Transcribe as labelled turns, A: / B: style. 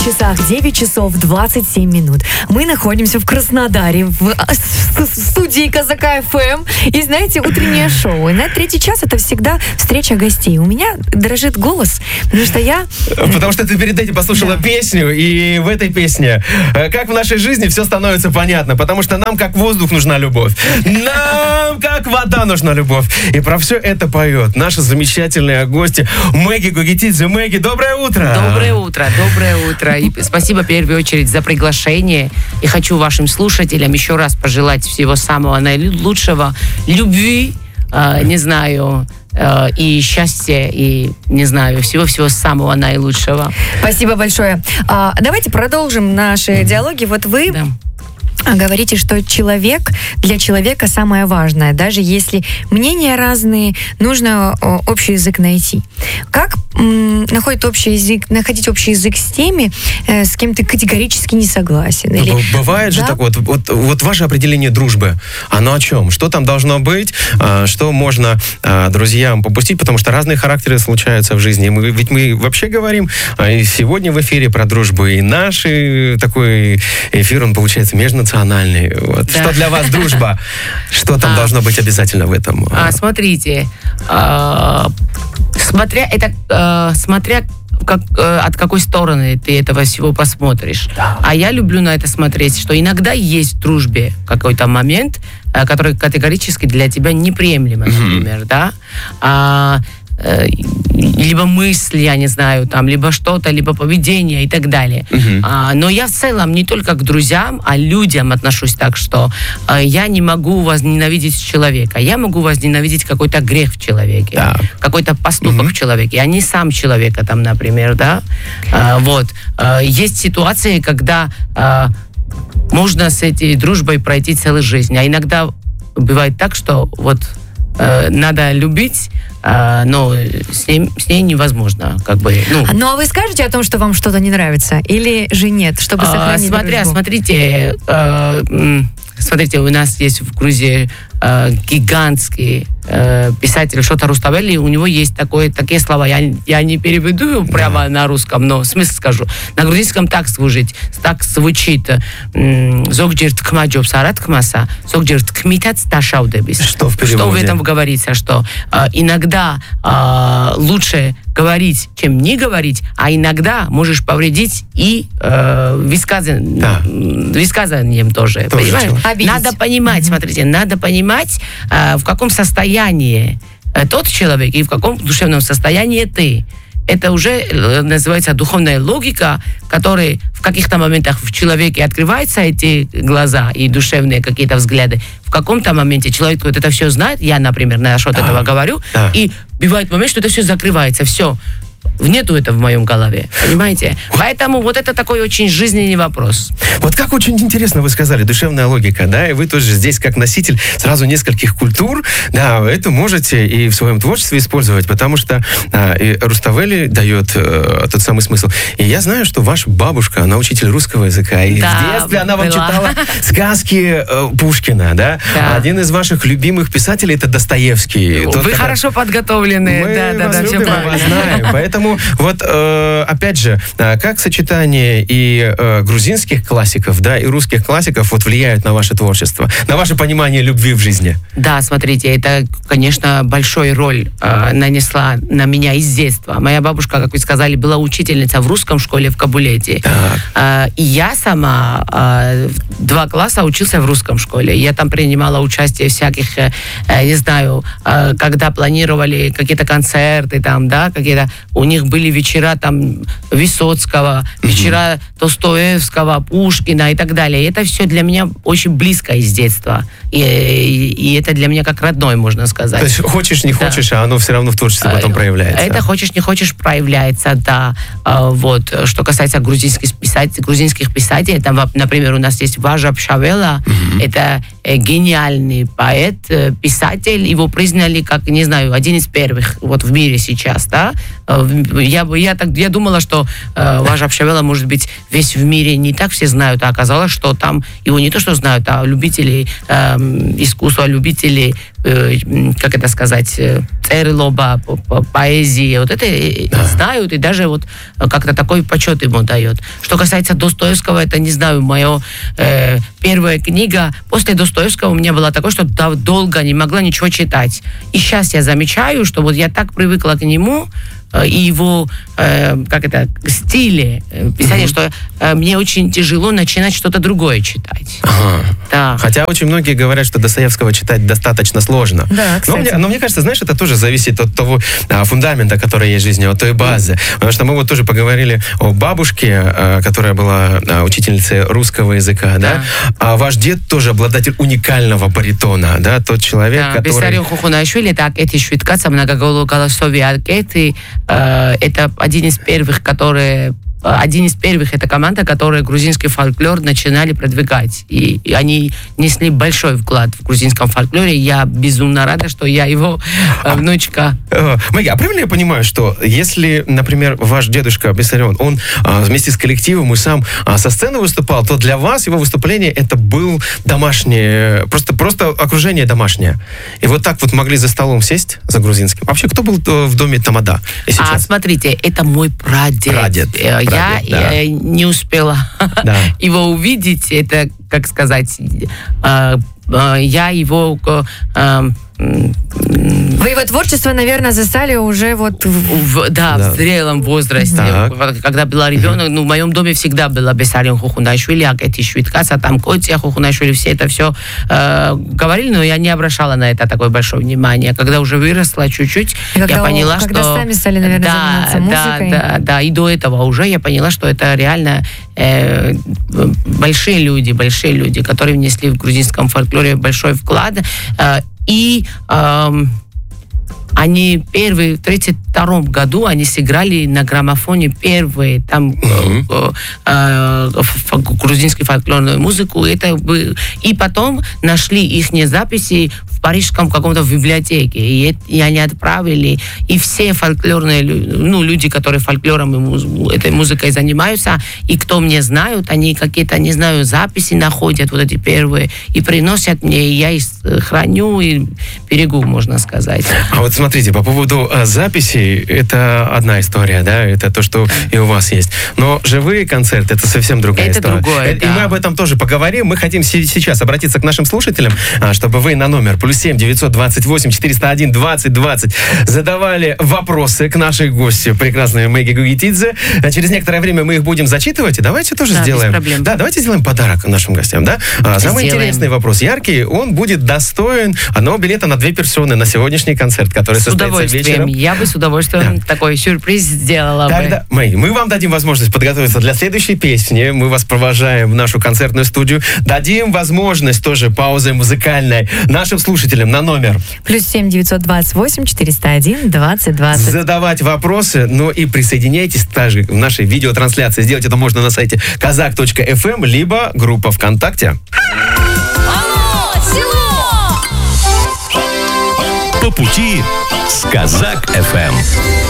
A: часах 9 часов 27 минут. Мы находимся в Краснодаре, в студии Казака ФМ. И знаете, утреннее шоу. И на третий час это всегда встреча гостей. У меня дрожит голос, потому что я...
B: Потому что ты перед этим послушала песню, и в этой песне, как в нашей жизни, все становится понятно. Потому что нам, как воздух, нужна любовь. Нам, как вода, нужна любовь. И про все это поет наша замечательная гостья Мэгги Гугитидзе. Мэгги, доброе утро!
C: Доброе утро, доброе утро. И спасибо в первую очередь за приглашение. И хочу вашим слушателям еще раз пожелать всего самого наилучшего, любви, не знаю, и счастья, и, не знаю, всего-всего самого наилучшего.
A: Спасибо большое. Давайте продолжим наши диалоги. Вот вы... Да. Говорите, что человек для человека самое важное. Даже если мнения разные, нужно общий язык найти. Как находить общий язык с теми, с кем ты категорически не согласен? Или...
B: Бывает же так, вот ваше определение дружбы, оно о чем? Что там должно быть? Что можно друзьям попустить? Потому что разные характеры случаются в жизни. Ведь мы вообще говорим сегодня в эфире про дружбу. И наш такой эфир, он получается межнациональный. Вот. Да. Что для вас дружба? Что там должно быть обязательно в этом?
C: Смотрите, смотря от какой стороны ты этого всего посмотришь. Да. А я люблю на это смотреть, что иногда есть в дружбе какой-то момент, который категорически для тебя неприемлем, например, да? Либо мысли, я не знаю, там, либо что-то, либо поведение и так далее. Но я в целом не только к друзьям, а людям отношусь так, что я не могу возненавидеть человека. Я могу возненавидеть какой-то грех в человеке, какой-то поступок в человеке, а не сам человека, там, например, да. Вот. Есть ситуации, когда можно с этой дружбой пройти целую жизнь, а иногда бывает так, что вот надо любить, но с ней невозможно, как бы.
A: Ну, а вы скажете о том, что вам что-то не нравится, или же нет, чтобы сохранить дружбу?
C: Смотрите, у нас есть в Грузии гигантский писатель Шота Руставели, у него есть такие слова, я не переведу прямо на русском, но смысл скажу. На грузинском так звучит. Зогджир ткмаджоб сарат кмаса, зогджир ткмитац ташаудебис.
B: Что в переводе?
C: Что в этом говорится, что иногда лучше говорить, чем не говорить, а иногда можешь повредить и высказанием тоже. Понимаешь? Надо понимать, смотрите, в каком состоянии тот человек и в каком душевном состоянии ты. Это уже называется духовная логика, которая в каких-то моментах в человеке открываются эти глаза и душевные какие-то взгляды. В каком-то моменте человек вот это все знает, я, например, насчет этого говорю, и бывает момент, что это все закрывается, все. Нету этого в моем голове, понимаете? Поэтому вот это такой очень жизненный вопрос.
B: Вот как очень интересно вы сказали, душевная логика, да, и вы тоже здесь как носитель сразу нескольких культур, да, это можете и в своем творчестве использовать, потому что и Руставели дает тот самый смысл. И я знаю, что ваша бабушка, она учитель русского языка, и в детстве она вам читала сказки Пушкина, да? Один из ваших любимых писателей — это Достоевский.
C: Вы хорошо подготовлены.
B: Мы все правильно знаем, поэтому вот, опять же, как сочетание и грузинских классиков, да, и русских классиков вот влияют на ваше творчество, на ваше понимание любви в жизни?
C: Да, смотрите, это, конечно, большую роль нанесла на меня из детства. Моя бабушка, как вы сказали, была учительница в русском школе в Кабулете. И я сама 2 класса учился в русском школе. Я там принимала участие в всяких, не знаю, когда планировали какие-то концерты, там, да, какие-то... У них были вечера там Высоцкого, вечера Достоевского, Пушкина и так далее. И это все для меня очень близко из детства. И это для меня как родной, можно сказать.
B: То есть хочешь, не хочешь, а оно все равно в творчестве потом проявляется.
C: Это хочешь, не хочешь, проявляется, да. Вот. Что касается грузинских писателей, там, например, у нас есть Важа Пшавела, это гениальный поэт, писатель. Его признали как, не знаю, один из первых вот в мире сейчас, да, в Я думала, что Важа Пшавела, может быть, весь в мире не так все знают, а оказалось, что там его не то, что знают, а любители искусства, любители, как это сказать, церлоба, поэзии, вот это знают, и даже вот как-то такой почет ему дает. Что касается Достоевского, это, не знаю, моя первая книга. После Достоевского у меня была такое, что долго не могла ничего читать. И сейчас я замечаю, что вот я так привыкла к нему, и его, стиле писания, что мне очень тяжело начинать что-то другое читать.
B: Ага.
C: Да.
B: Хотя очень многие говорят, что Достоевского читать достаточно сложно.
A: Да,
B: но мне кажется, знаешь, это тоже зависит от того фундамента, который есть в жизни, от той базы. Потому что мы вот тоже поговорили о бабушке, которая была учительницей русского языка, да? А ваш дед тоже обладатель уникального баритона, да? Тот человек, который...
C: Бессарион Хохунашвили, это Акети Швидкаца, многоголосовый Акети. Это один из первых, это команда, которая грузинский фольклор начинали продвигать. И они несли большой вклад в грузинском фольклоре. Я безумно рада, что я его внучка.
B: Мэгги, а правильно я понимаю, что если, например, ваш дедушка Бессарион, он вместе с коллективом и сам со сцены выступал, то для вас его выступление это был домашнее, просто окружение домашнее. И вот так вот могли за столом сесть за грузинским. Вообще, кто был в доме Тамада?
C: Смотрите, это мой прадед. Я не успела его увидеть. Это, как сказать, я его...
A: Вы его творчество, наверное, застали уже вот...
C: в зрелом возрасте.
B: Так.
C: Когда была ребенок, в моем доме всегда была Бессарион Хохунашвили, Акети Швидкаца, там Котия Хохунашвили, все это все говорили, но я не обращала на это такое большое внимание. Когда уже выросла чуть-чуть, я поняла, что...
A: Когда сами стали, наверное, заниматься музыкой.
C: Да, и до этого уже я поняла, что это реально большие люди, которые внесли в грузинском фольклоре большой вклад. И они в 1932 году они сыграли на граммофоне первые там грузинскую фольклорную музыку. И потом нашли их записи в парижском каком-то библиотеке. И они отправили. И все фольклорные люди, которые фольклором и этой музыкой занимаются, и кто мне знают, они какие-то, не знаю, записи находят, вот эти первые, и приносят мне, и я их храню и берегу, можно сказать.
B: А вот смотрите, по поводу записей, это одна история, да, это то, что и у вас есть. Но живые концерты, это совсем другая история.
C: Другое,
B: и мы об этом тоже поговорим. Мы хотим сейчас обратиться к нашим слушателям, чтобы вы на номер +7 928 401 20 20 задавали вопросы к нашей гости, прекрасной Мэгги Гугитидзе. Через некоторое время мы их будем зачитывать, и давайте тоже сделаем.
C: Без проблем.
B: Да, давайте сделаем подарок нашим гостям, да? Самый интересный вопрос, яркий, он будет достоин одного билета на 2 персоны на сегодняшний концерт, который состоится вечером.
C: Я бы с удовольствием такой сюрприз сделала бы.
B: Мэй, мы вам дадим возможность подготовиться для следующей песни. Мы вас провожаем в нашу концертную студию. Дадим возможность тоже паузы музыкальной нашим слушателям на номер
A: +7 928 401 20 20.
B: Задавать вопросы, и присоединяйтесь также в нашей видеотрансляции. Сделать это можно на сайте kazak.fm, либо группа ВКонтакте.
D: Алло, село!
E: По пути с Казак ФМ.